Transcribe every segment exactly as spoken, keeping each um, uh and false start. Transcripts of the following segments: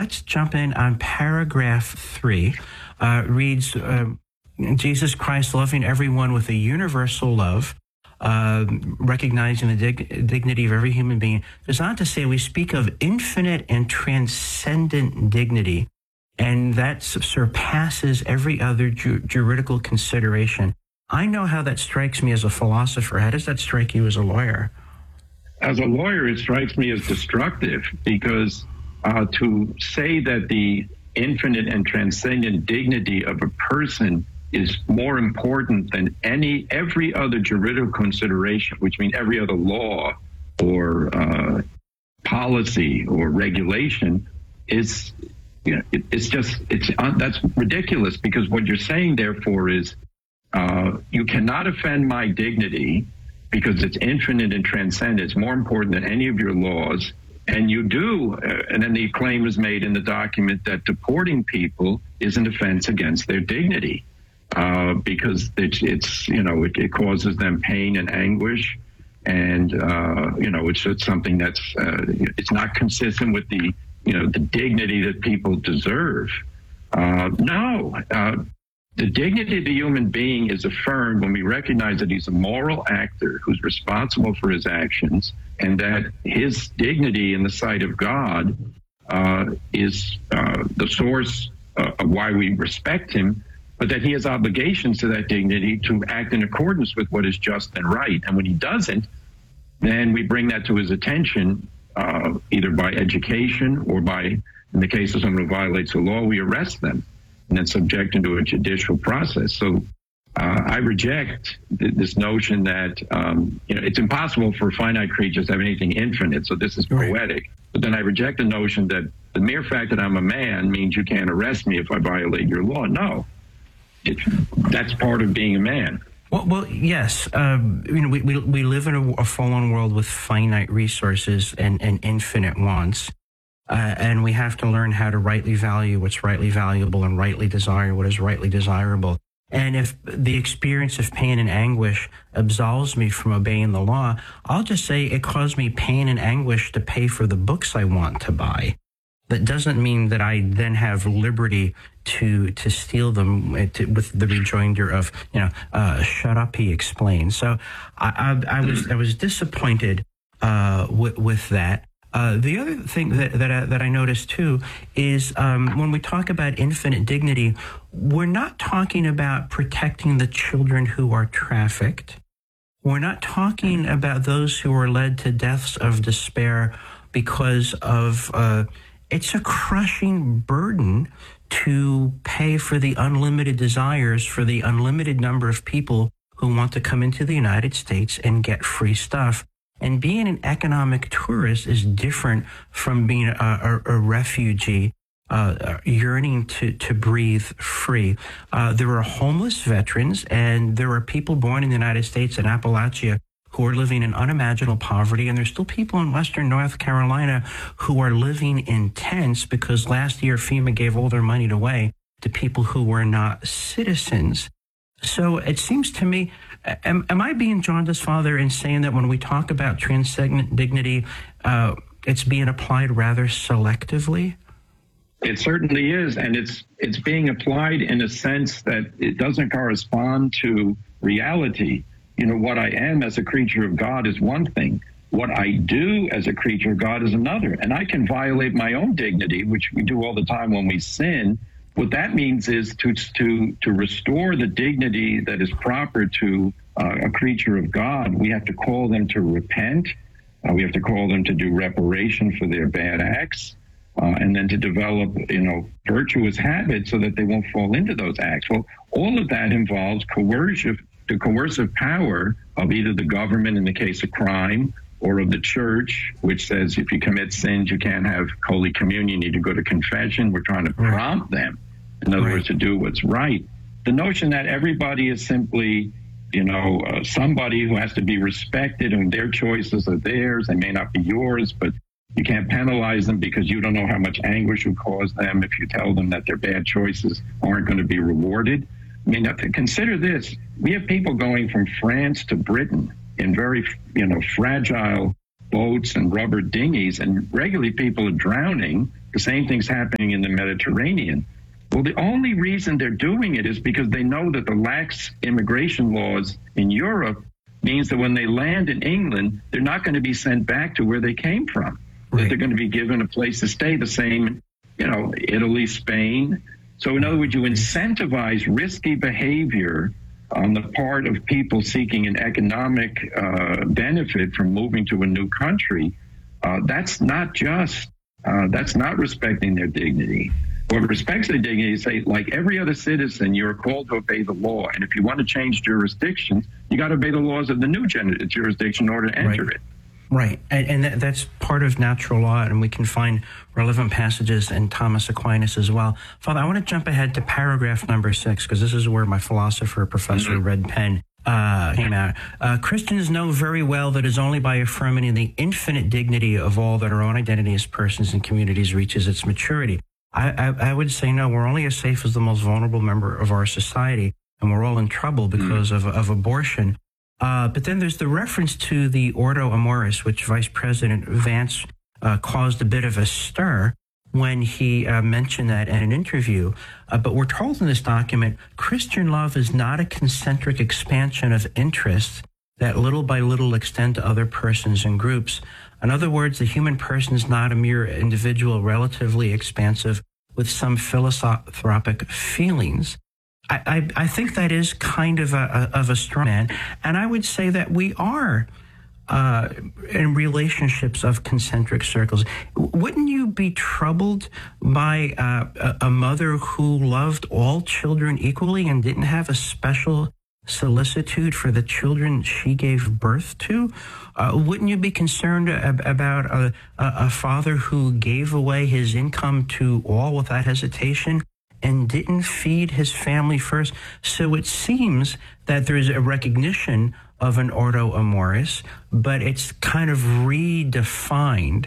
let's jump in on paragraph three. Uh, reads, uh, Jesus Christ loving everyone with a universal love, uh, recognizing the dig- dignity of every human being, goes on to say we speak of infinite and transcendent dignity, and that surpasses every other ju- juridical consideration. I know how that strikes me as a philosopher. How does that strike you as a lawyer? As a lawyer, it strikes me as destructive, because uh, to say that the infinite and transcendent dignity of a person is more important than any every other juridical consideration, which means every other law or uh, policy or regulation, is you know it, it's just it's uh, that's ridiculous, because what you're saying therefore is uh, you cannot offend my dignity because it's infinite and transcendent. It's more important than any of your laws. And you do, uh, and then the claim is made in the document that deporting people is an offense against their dignity. Uh, because it's, it's, you know, it, it causes them pain and anguish. And, uh, you know, it's, it's something that's, uh, it's not consistent with the, you know, the dignity that people deserve. Uh, no, uh, the dignity of the human being is affirmed when we recognize that he's a moral actor who's responsible for his actions, and that his dignity in the sight of God uh, is uh, the source uh, of why we respect him, but that he has obligations to that dignity to act in accordance with what is just and right. And when he doesn't, then we bring that to his attention, uh, either by education or by, in the case of someone who violates the law, we arrest them and then subject them to a judicial process. So uh, I reject th- this notion that um, you know it's impossible for finite creatures to have anything infinite, so this is poetic. Right. But then I reject the notion that the mere fact that I'm a man means you can't arrest me if I violate your law. No. It, that's part of being a man. Well, well yes. Um, you know, we, we we live in a, a fallen world with finite resources and, and infinite wants, uh, and we have to learn how to rightly value what's rightly valuable and rightly desire what is rightly desirable. And if the experience of pain and anguish absolves me from obeying the law, I'll just say it caused me pain and anguish to pay for the books I want to buy. That doesn't mean that I then have liberty to to steal them to, with the rejoinder of, you know, uh, shut up, he explained. So I, I, I was I was disappointed uh, with, with that. Uh, the other thing that that I, that I noticed too is um, when we talk about infinite dignity, we're not talking about protecting the children who are trafficked. We're not talking about those who are led to deaths of despair because of. Uh, It's a crushing burden to pay for the unlimited desires for the unlimited number of people who want to come into the United States and get free stuff. And being an economic tourist is different from being a, a, a refugee uh, yearning to, to breathe free. Uh, there are homeless veterans, and there are people born in the United States in Appalachia who are living in unimaginable poverty, and there's still people in Western North Carolina who are living in tents because last year FEMA gave all their money away to people who were not citizens. So it seems to me, am, am I being jaundiced, Father, in saying that when we talk about transcendent dignity, uh, it's being applied rather selectively? It certainly is, and it's it's being applied in a sense that it doesn't correspond to reality. You know, what I am as a creature of God is one thing. What I do as a creature of God is another. And I can violate my own dignity, which we do all the time when we sin. What that means is to to to restore the dignity that is proper to uh, a creature of God. We have to call them to repent. Uh, we have to call them to do reparation for their bad acts, uh, and then to develop, you know, virtuous habits so that they won't fall into those acts. Well, all of that involves coercive the coercive power of either the government in the case of crime or of the church, which says if you commit sins, you can't have Holy Communion, you need to go to confession. We're trying to prompt them, in other right. words, to do what's right. The notion that everybody is simply, you know, uh, somebody who has to be respected and their choices are theirs, they may not be yours, but you can't penalize them because you don't know how much anguish will cause them if you tell them that their bad choices aren't going to be rewarded. I mean, consider this. We have people going from France to Britain in very, you know, fragile boats and rubber dinghies, and regularly people are drowning The same thing's happening in the Mediterranean. Well, the only reason they're doing it is because they know that the lax immigration laws in Europe means that when they land in England, they're not going to be sent back to where they came from. Right. That they're going to be given a place to stay, the same, you know, Italy, Spain. So in other words, you incentivize risky behavior on the part of people seeking an economic uh, benefit from moving to a new country. Uh, that's not just, uh, that's not respecting their dignity. What respects their dignity is, say, like every other citizen, you're called to obey the law. And if you want to change jurisdictions, you got to obey the laws of the new jurisdiction in order to enter right. it. Right. And, and that, that's part of natural law, and we can find relevant passages in Thomas Aquinas as well. Father, I want to jump ahead to paragraph number six, because this is where my philosopher, Professor mm-hmm. Red Pen, uh, came out. Uh, Christians know very well that it is only by affirming the infinite dignity of all that our own identity as persons and communities reaches its maturity. I, I, I would say no, we're only as safe as the most vulnerable member of our society, and we're all in trouble because mm-hmm. of, of abortion. Uh, but then there's the reference to the Ordo Amoris, which Vice President Vance uh, caused a bit of a stir when he uh, mentioned that in an interview. Uh, but we're told in this document, Christian love is not a concentric expansion of interests that little by little extend to other persons and groups. In other words, the human person is not a mere individual relatively expansive with some philanthropic feelings. I, I, I think that is kind of a, a of a straw man, and I would say that we are uh, in relationships of concentric circles. Wouldn't you be troubled by uh, a, a mother who loved all children equally and didn't have a special solicitude for the children she gave birth to? Uh, wouldn't you be concerned ab- about a, a, a father who gave away his income to all without hesitation and didn't feed his family first? So it seems that there's a recognition of an Ordo Amoris, but it's kind of redefined.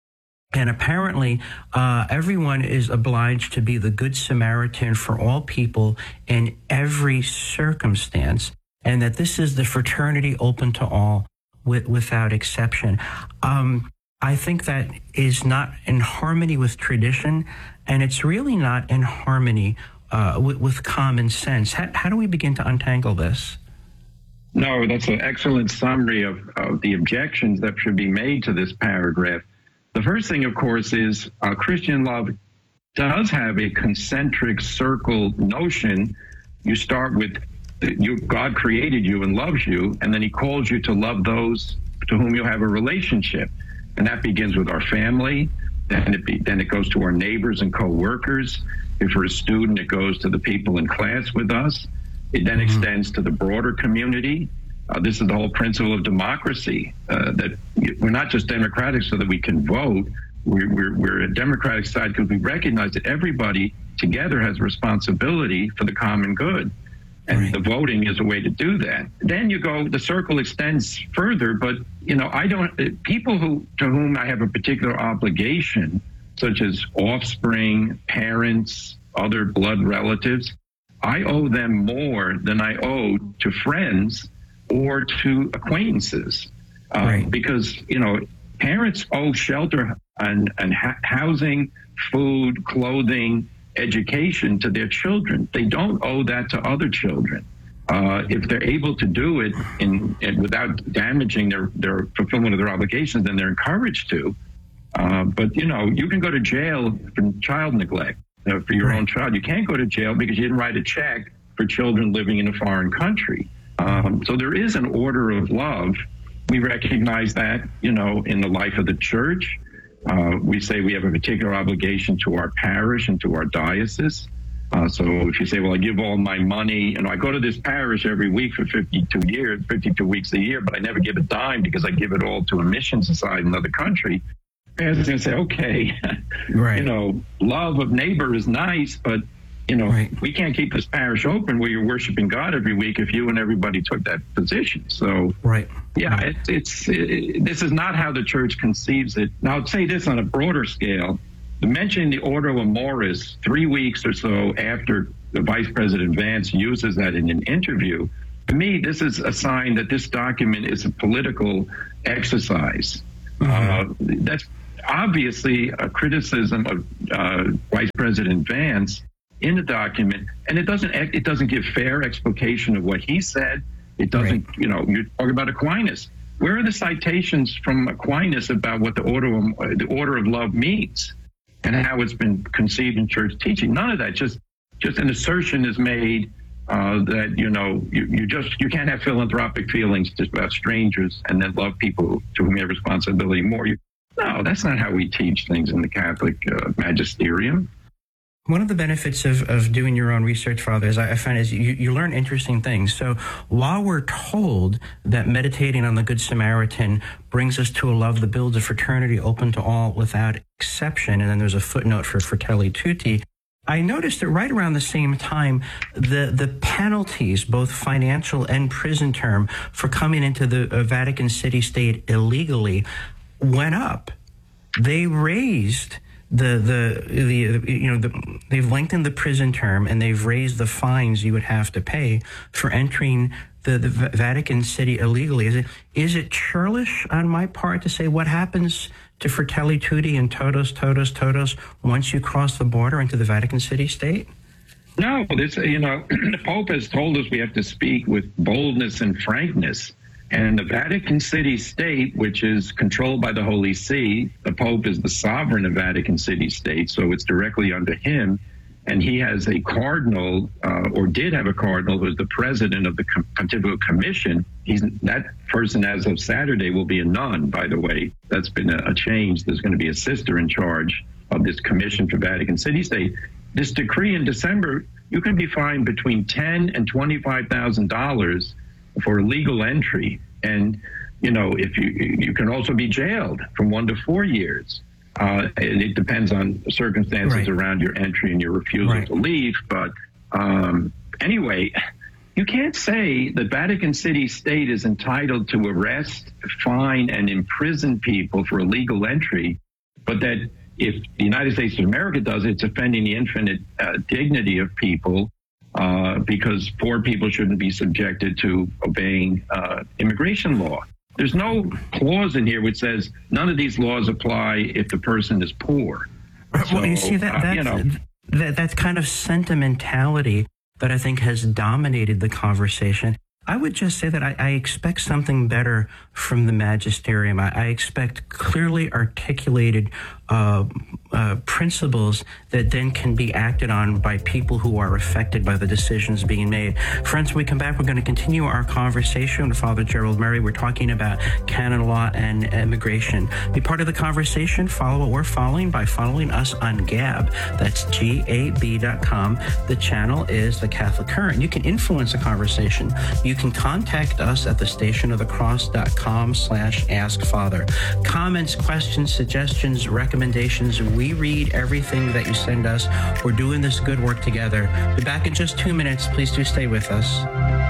And apparently, uh, everyone is obliged to be the Good Samaritan for all people in every circumstance, and that this is the fraternity open to all with, without exception. Um, I think that is not in harmony with tradition, and it's really not in harmony uh, with, with common sense. How, how do we begin to untangle this? No, that's an excellent summary of, of the objections that should be made to this paragraph. The first thing, of course, is uh, Christian love does have a concentric circle notion. You start with you, God created you and loves you, and then he calls you to love those to whom you have a relationship. And that begins with our family. Then it, be, then it goes to our neighbors and co-workers. If we're a student, it goes to the people in class with us. It then mm-hmm. extends to the broader community. Uh, this is the whole principle of democracy, uh, that we're not just democratic so that we can vote. We're, we're, we're a democratic side because we recognize that everybody together has responsibility for the common good. And right. the voting is a way to do that. Then you go, the circle extends further, but, you know, I don't, people who to whom I have a particular obligation, such as offspring, parents, other blood relatives, I owe them more than I owe to friends or to acquaintances. Um, right. Because, you know, parents owe shelter and, and ha- housing, food, clothing, education to their children. They don't owe that to other children. Uh, if they're able to do it in, in without damaging their, their fulfillment of their obligations, then they're encouraged to. Uh, but, you know, you can go to jail for child neglect uh, for your right. own child. You can't go to jail because you didn't write a check for children living in a foreign country. Um, so there is an order of love. We recognize that, you know, in the life of the church. Uh, we say we have a particular obligation to our parish and to our diocese. Uh, so if you say, well, I give all my money, and I go to this parish every week for fifty-two years, fifty-two weeks a year, but I never give a dime because I give it all to a mission society in another country. Parents are going to say, okay, right. you know, love of neighbor is nice, but, you know, right. we can't keep this parish open where you're worshiping God every week if you and everybody took that position. So, right. yeah, right. It's, it's it, this is not how the church conceives it. Now, I'll say this on a broader scale. The mention in the Ordo Amoris, three weeks or so after the Vice President Vance uses that in an interview, to me, this is a sign that this document is a political exercise. Mm-hmm. Uh, that's obviously a criticism of uh, Vice President Vance in the document, and it doesn't it doesn't give fair explication of what he said. It doesn't, right. you know, you're talking about Aquinas. Where are the citations from Aquinas about what the order of, the order of love means and how it's been conceived in church teaching? None of that. Just just an assertion is made uh, that, you know, you, you just you can't have philanthropic feelings just about strangers and then love people to whom you have responsibility more. You, no, that's not how we teach things in the Catholic uh, magisterium. One of the benefits of, of doing your own research, Father, is I, I find is you, you learn interesting things. So while we're told that meditating on the Good Samaritan brings us to a love that builds a fraternity open to all without exception, and then there's a footnote for Fratelli Tutti, I noticed that right around the same time, the, the penalties, both financial and prison term, for coming into the uh, Vatican City State illegally went up. They raised The, the, the, you know, the, they've lengthened the prison term and they've raised the fines you would have to pay for entering the, the Vatican City illegally. Is it, is it churlish on my part to say what happens to Fratelli Tutti and todos, todos, todos once you cross the border into the Vatican City State? No, this, you know, the Pope has told us we have to speak with boldness and frankness. And the Vatican City State, which is controlled by the Holy See, the Pope is the sovereign of Vatican City State, so it's directly under him. And he has a cardinal, uh, or did have a cardinal, who's the president of the Pontifical Commission. He's that person, as of Saturday, will be a nun, by the way. That's been a, a change. There's going to be a sister in charge of this commission for Vatican City State. This decree in December, you can be fined between ten thousand dollars and twenty-five thousand dollars for illegal entry. And, you know, if you you can also be jailed from one to four years. Uh, and it depends on circumstances right. around your entry and your refusal right. to leave. But um, anyway, you can't say the Vatican City State is entitled to arrest, fine, and imprison people for illegal entry, but that if the United States of America does it, it's offending the infinite uh, dignity of people. Uh, because poor people shouldn't be subjected to obeying uh, immigration law. There's no clause in here which says none of these laws apply if the person is poor. Well, so, you see, that, that's, uh, you know, that, that's kind of sentimentality that I think has dominated the conversation. I would just say that I, I expect something better from the magisterium. I, I expect clearly articulated uh, uh, principles that then can be acted on by people who are affected by the decisions being made. Friends, when we come back, we're going to continue our conversation with Father Gerald Murray. We're talking about canon law and immigration. Be part of the conversation. Follow what we're following by following us on Gab. That's G A B dot com. The channel is The Catholic Current. You can influence the conversation. You can contact us at the stationofthecross.com slash ask father. Comments, questions, suggestions, recommendations. We read everything that you send us. We're doing this good work together. Be back in just two minutes. Please do stay with us.